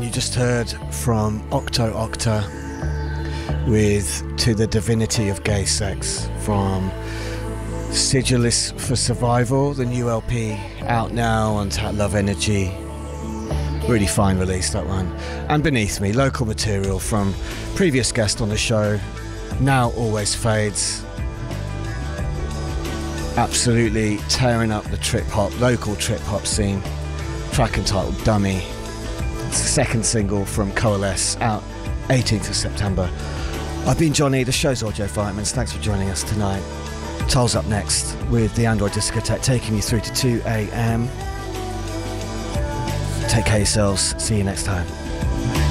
You just heard from Octo Octa with To the Divinity of Gay Sex from Sigillus for Survival, the new LP out now on Tap Love Energy. Really fine release, that one. And Beneath Me, local material from previous guest on the show, Now Always Fades. Absolutely tearing up the local trip hop scene. Track entitled Dummy. It's the second single from Coalesce, out 18th of September. I've been Johnny, the show's Audio Vitamins. Thanks for joining us tonight. Toll's up next with the Android Discotheque, taking you through to 2 a.m. Take care yourselves. See you next time.